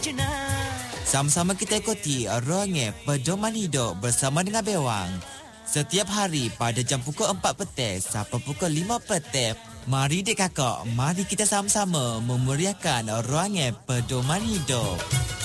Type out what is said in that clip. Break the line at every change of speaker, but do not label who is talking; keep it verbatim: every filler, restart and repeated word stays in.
Sama-sama kita ikuti Ruang Pedoman Hidup bersama dengan Bewang. Setiap hari pada jam pukul empat petang sampai pukul lima petang. Mari dek kakak, mari kita sama-sama memeriahkan Ruang Pedoman Hidup.